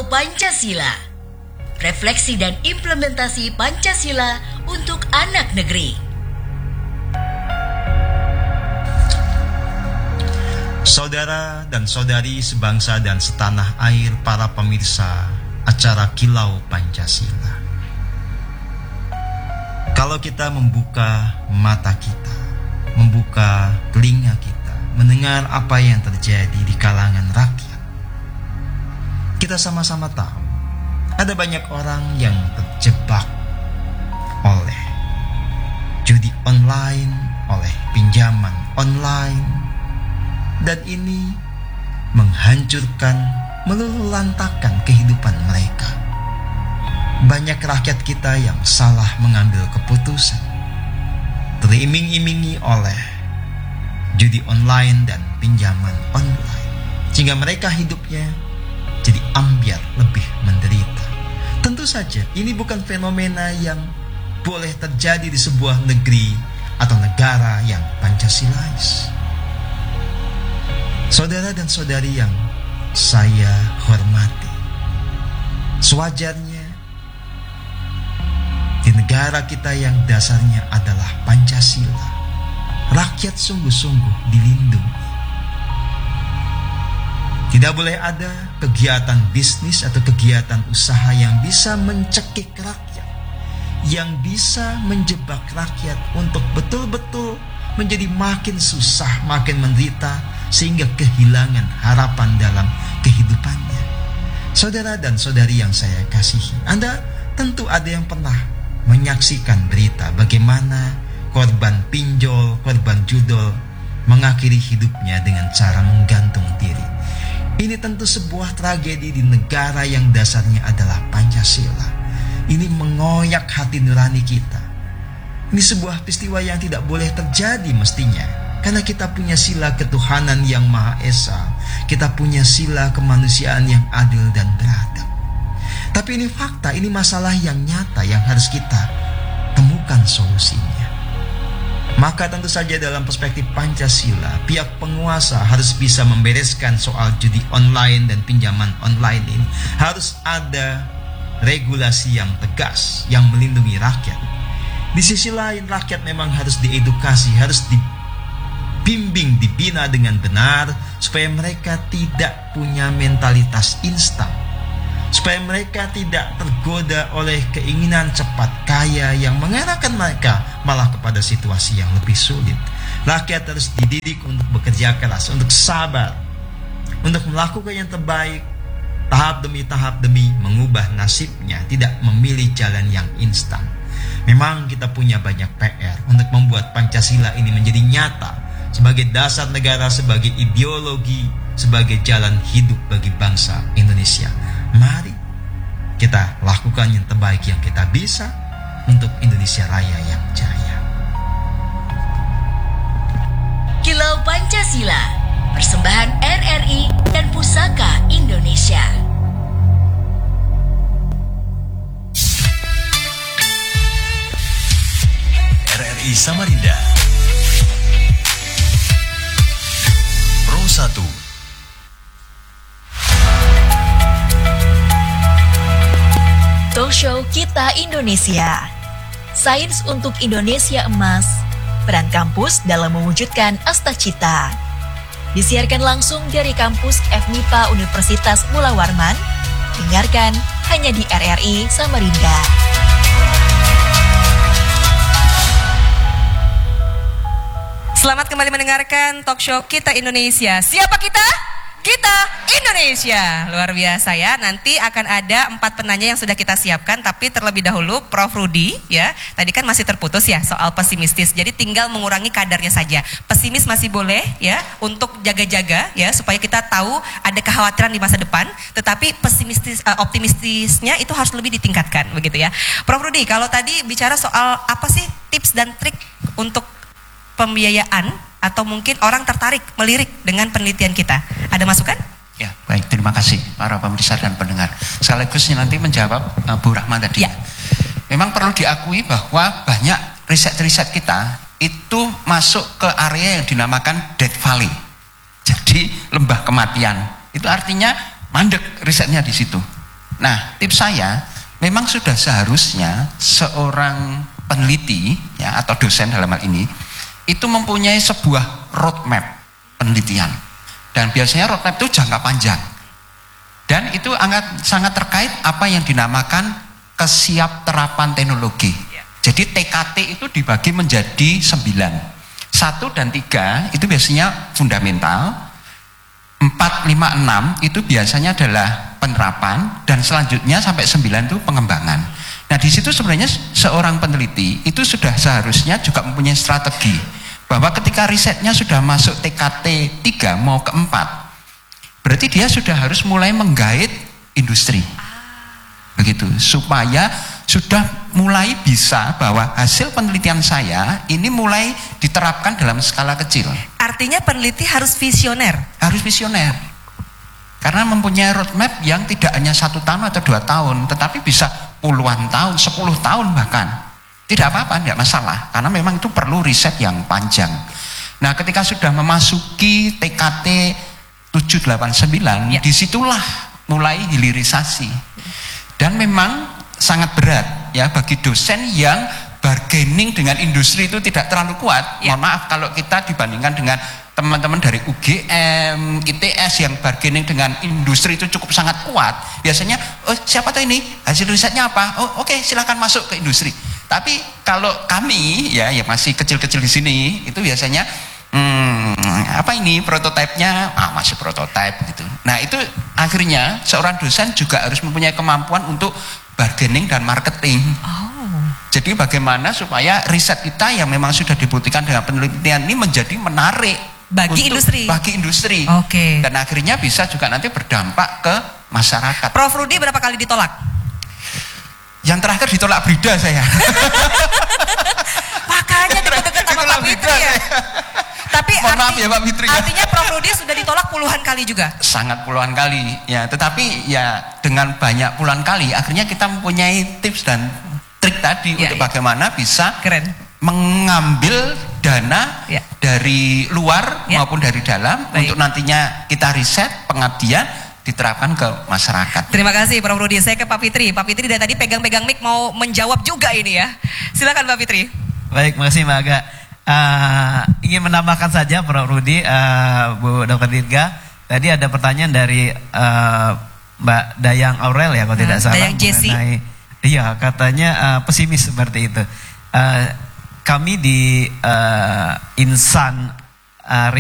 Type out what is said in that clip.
Pancasila. Refleksi dan implementasi Pancasila untuk anak negeri. Saudara dan saudari sebangsa dan setanah air, para pemirsa acara Kilau Pancasila. Kalau kita membuka mata kita, membuka telinga kita, mendengar apa yang terjadi di kalangan rakyat, kita sama-sama tahu ada banyak orang yang terjebak oleh judi online, oleh pinjaman online, dan ini menghancurkan, meluluhlantakkan kehidupan mereka. Banyak rakyat kita yang salah mengambil keputusan, teriming-imingi oleh judi online dan pinjaman online, sehingga mereka hidupnya jadi ambyar, lebih menderita. Tentu saja ini bukan fenomena yang boleh terjadi di sebuah negeri atau negara yang Pancasilais. Saudara dan saudari yang saya hormati, sewajarnya di negara kita yang dasarnya adalah Pancasila, rakyat sungguh-sungguh dilindungi. Tidak boleh ada kegiatan bisnis atau kegiatan usaha yang bisa mencekik rakyat, yang bisa menjebak rakyat untuk betul-betul menjadi makin susah, makin menderita, sehingga kehilangan harapan dalam kehidupannya. Saudara dan saudari yang saya kasihi, Anda tentu ada yang pernah menyaksikan berita bagaimana korban pinjol, korban judol mengakhiri hidupnya dengan cara menggantung diri. Ini tentu sebuah tragedi di negara yang dasarnya adalah Pancasila. Ini mengoyak hati nurani kita. Ini sebuah peristiwa yang tidak boleh terjadi mestinya, karena kita punya sila ketuhanan yang Maha Esa. Kita punya sila kemanusiaan yang adil dan beradab. Tapi ini fakta, ini masalah yang nyata yang harus kita temukan solusinya. Maka tentu saja dalam perspektif Pancasila, pihak penguasa harus bisa membereskan soal judi online dan pinjaman online ini. Harus ada regulasi yang tegas yang melindungi rakyat. Di sisi lain, rakyat memang harus diedukasi, harus dibimbing, dibina dengan benar, supaya mereka tidak punya mentalitas instan, supaya mereka tidak tergoda oleh keinginan cepat kaya yang mengarahkan mereka malah kepada situasi yang lebih sulit. Rakyat harus dididik untuk bekerja keras, untuk sabar, untuk melakukan yang terbaik, tahap demi tahap demi mengubah nasibnya, tidak memilih jalan yang instan. Memang kita punya banyak PR untuk membuat Pancasila ini menjadi nyata sebagai dasar negara, sebagai ideologi, sebagai jalan hidup bagi bangsa Indonesia. Mari kita lakukan yang terbaik yang kita bisa untuk Indonesia Raya yang jaya. Kilau Pancasila, persembahan RRI dan Pusaka Indonesia. RRI Samarinda Pro 1. Talkshow Kita Indonesia. Sains untuk Indonesia Emas. Peran kampus dalam mewujudkan Astacita. Disiarkan langsung dari kampus FMIPA Universitas Mula Warman. Dengarkan hanya di RRI Samarinda. Selamat kembali mendengarkan Talkshow Kita Indonesia. Siapa kita? Kita Indonesia. Luar biasa ya. Nanti akan ada 4 penanya yang sudah kita siapkan, tapi terlebih dahulu Prof Rudi ya. Tadi kan masih terputus ya soal pesimistis. Jadi tinggal mengurangi kadarnya saja. Pesimis masih boleh ya untuk jaga-jaga ya supaya kita tahu ada kekhawatiran di masa depan, tetapi optimistisnya itu harus lebih ditingkatkan begitu ya. Prof Rudi, kalau tadi bicara soal apa sih tips dan trik untuk pembiayaan atau mungkin orang tertarik melirik dengan penelitian kita, ada masukan? Ya, baik, terima kasih para pemirsa dan pendengar. Sekaligus nanti menjawab Bu Rahma tadi. Ya. Memang perlu diakui bahwa banyak riset-riset kita itu masuk ke area yang dinamakan Death Valley. Jadi lembah kematian. Itu artinya mandek risetnya di situ. Nah, tips saya memang sudah seharusnya seorang peneliti ya atau dosen dalam hal ini itu mempunyai sebuah roadmap penelitian. Dan biasanya roadmap itu jangka panjang. Dan itu sangat terkait apa yang dinamakan kesiapterapan teknologi. Jadi TKT itu dibagi menjadi 9. 1 dan 3 itu biasanya fundamental. 4, 5, 6 itu biasanya adalah penerapan. Dan selanjutnya sampai 9 itu pengembangan. Nah di situ sebenarnya seorang peneliti itu sudah seharusnya juga mempunyai strategi. Bahwa ketika risetnya sudah masuk TKT 3 mau ke 4. Berarti dia sudah harus mulai menggait industri. Begitu, supaya sudah mulai bisa bahwa hasil penelitian saya ini mulai diterapkan dalam skala kecil. Artinya peneliti harus visioner. Harus visioner. Karena mempunyai roadmap yang tidak hanya 1 tahun atau 2 tahun, tetapi bisa puluhan tahun, 10 tahun bahkan. Tidak apa-apa, tidak masalah. Karena memang itu perlu riset yang panjang. Nah ketika sudah memasuki TKT 789, disitulah mulai hilirisasi. Dan memang sangat berat ya bagi dosen yang bargaining dengan industri itu tidak terlalu kuat. Mohon maaf kalau kita dibandingkan dengan teman-teman dari UGM, ITS yang bargaining dengan industri itu cukup sangat kuat. Biasanya, oh siapa tahu ini hasil risetnya apa? Oh oke, silakan masuk ke industri. Tapi kalau kami ya yang masih kecil-kecil di sini itu biasanya apa ini prototipenya? Masih prototipe gitu. Nah itu akhirnya seorang dosen juga harus mempunyai kemampuan untuk bargaining dan marketing. Jadi bagaimana supaya riset kita yang memang sudah dibuktikan dengan penelitian ini menjadi menarik bagi industri. Bagi industri. Oke. Dan akhirnya bisa juga nanti berdampak ke masyarakat. Prof Rudi berapa kali ditolak? Yang terakhir ditolak Brida saya. Makanya deket-deket sama Pak Fitri ya. Tapi maaf ya Pak Fitri. Artinya Prof Rudi sudah ditolak puluhan kali juga. Sangat puluhan kali ya. Tetapi ya dengan banyak puluhan kali akhirnya kita mempunyai tips dan trik tadi untuk bagaimana bisa mengambil dana dari luar maupun dari dalam untuk nantinya kita riset pengabdian diterapkan ke masyarakat. Terima kasih Prof Rudi. Saya ke Pak Fitri. Pak Fitri dari tadi pegang-pegang mic mau menjawab juga ini ya. Silakan Pak Fitri. Baik, makasih Mbak Aga. Ingin menambahkan saja Prof Rudi, Bu Dr. Dirga. Tadi ada pertanyaan dari Mbak Dayang Aurel ya, kalau tidak salah. Dayang Jesse. Iya, katanya pesimis seperti itu. Kami di Insan